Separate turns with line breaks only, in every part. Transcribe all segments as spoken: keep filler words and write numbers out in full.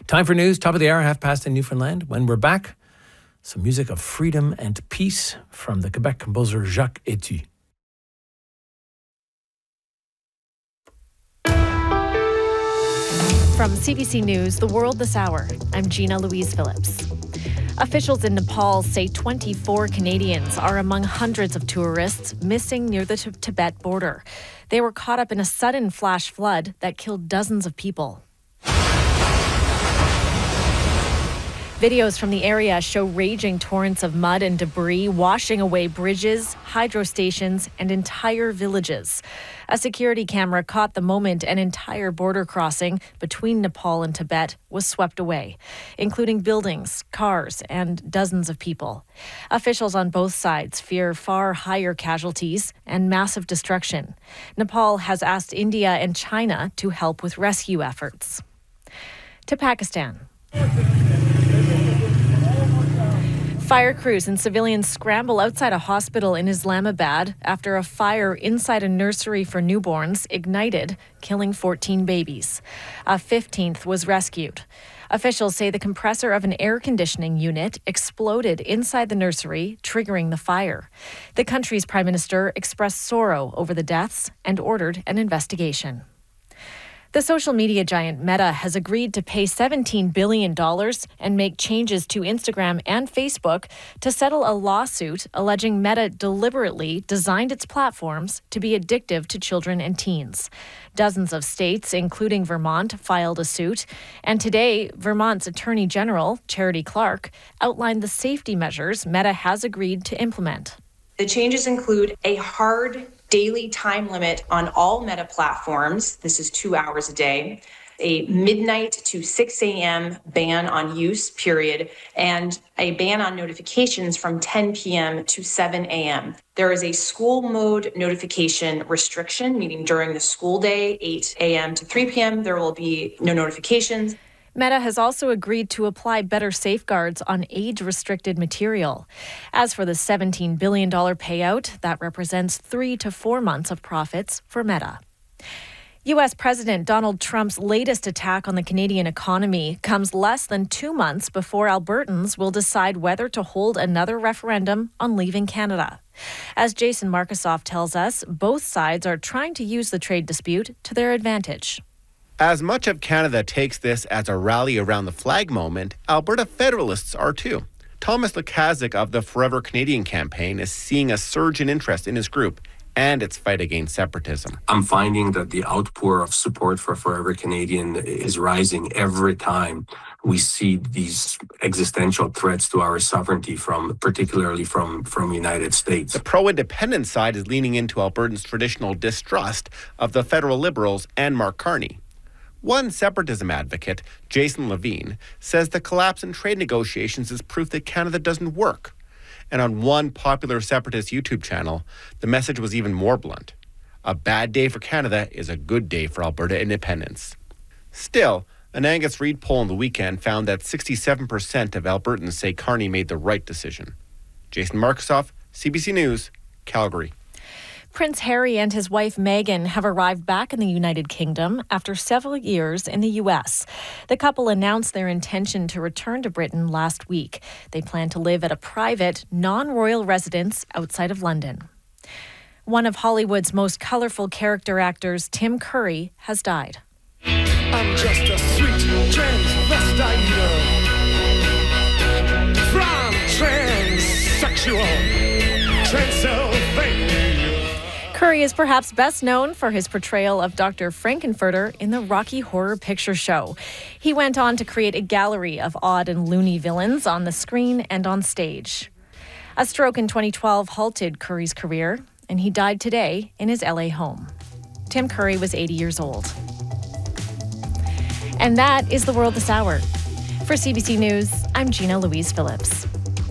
Time for news, top of the hour, half past in Newfoundland. When we're back, some music of freedom and peace from the Quebec composer Jacques Etu.
From C B C News, The World This Hour, I'm Gina Louise Phillips. Officials in Nepal say twenty-four Canadians are among hundreds of tourists missing near the t- Tibet border. They were caught up in a sudden flash flood that killed dozens of people. Videos from the area show raging torrents of mud and debris washing away bridges, hydro stations, and entire villages. A security camera caught the moment an entire border crossing between Nepal and Tibet was swept away, including buildings, cars, and dozens of people. Officials on both sides fear far higher casualties and massive destruction. Nepal has asked India and China to help with rescue efforts. To Pakistan. Fire crews and civilians scramble outside a hospital in Islamabad after a fire inside a nursery for newborns ignited, killing fourteen babies. A fifteenth was rescued. Officials say the compressor of an air conditioning unit exploded inside the nursery, triggering the fire. The country's prime minister expressed sorrow over the deaths and ordered an investigation. The social media giant Meta has agreed to pay seventeen billion dollars and make changes to Instagram and Facebook to settle a lawsuit alleging Meta deliberately designed its platforms to be addictive to children and teens. Dozens of states, including Vermont, filed a suit, and today, Vermont's Attorney General, Charity Clark, outlined the safety measures Meta has agreed to implement.
The changes include a hard daily time limit on all Meta platforms. This is two hours a day. A midnight to six a.m. ban on use, period, and a ban on notifications from ten p.m. to seven a.m. There is a school mode notification restriction, meaning during the school day, eight a.m. to three p.m., there will be no notifications.
Meta has also agreed to apply better safeguards on age-restricted material. As for the seventeen billion dollars payout, that represents three to four months of profits for Meta. U S President Donald Trump's latest attack on the Canadian economy comes less than two months before Albertans will decide whether to hold another referendum on leaving Canada. As Jason Markusoff tells us, both sides are trying to use the trade dispute to their advantage.
As much of Canada takes this as a rally around the flag moment, Alberta Federalists are too. Thomas Lukaszuk of the Forever Canadian campaign is seeing a surge in interest in his group and its fight against separatism.
I'm finding that the outpour of support for Forever Canadian is rising every time we see these existential threats to our sovereignty from, particularly from, from the United States.
The pro-independence side is leaning into Albertans' traditional distrust of the federal Liberals and Mark Carney. One separatism advocate, Jason Levine, says the collapse in trade negotiations is proof that Canada doesn't work. And on one popular separatist YouTube channel, the message was even more blunt. A bad day for Canada is a good day for Alberta independence. Still, an Angus Reid poll on the weekend found that sixty-seven percent of Albertans say Carney made the right decision. Jason Markusoff, C B C News, Calgary.
Prince Harry and his wife Meghan have arrived back in the United Kingdom after several years in the U S. The couple announced their intention to return to Britain last week. They plan to live at a private, non-royal residence outside of London. One of Hollywood's most colorful character actors, Tim Curry, has died.
I'm just a sweet transvestite from transsexual Transylvania.
Curry is perhaps best known for his portrayal of Doctor Frankenfurter in the Rocky Horror Picture Show. He went on to create a gallery of odd and loony villains on the screen and on stage. A stroke in twenty twelve halted Curry's career, and he died today in his L A home. Tim Curry was eighty years old. And that is The World This Hour. For C B C News, I'm Gina Louise Phillips.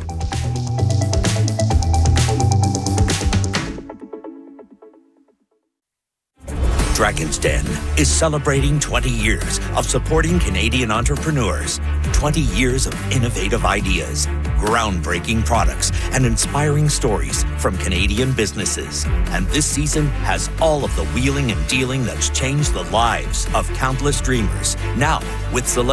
Dragon's Den is celebrating twenty years of supporting Canadian entrepreneurs, twenty years of innovative ideas, groundbreaking products, and inspiring stories from Canadian businesses. And this season has all of the wheeling and dealing that's changed the lives of countless dreamers. Now, with celebrity